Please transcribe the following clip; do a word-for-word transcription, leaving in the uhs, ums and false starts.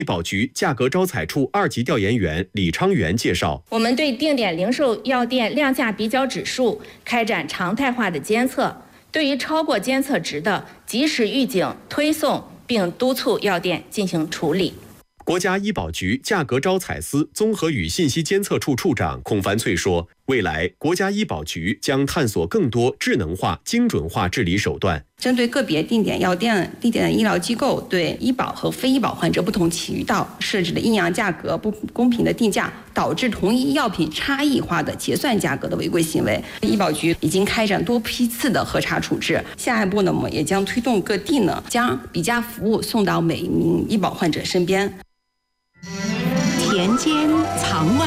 医保局价格招采处二级调研员李昌元介绍， 我们对定点零售药店量价比较指数开展常态化的监测，对于超过监测值的，及时预警推送，并督促药店进行处理。 国家医保局价格招采司综合与信息监测处处长孔凡翠说，未来国家医保局将探索更多智能化、精准化治理手段， 针对个别定点药店、定点医疗机构对医保和非医保患者不同渠道设置的阴阳价格不公平的定价，导致同一药品差异化的结算价格的违规行为，医保局已经开展多批次的核查处置。下一步呢，我们也将推动各地呢将比价服务送到每一名医保患者身边。 田间藏万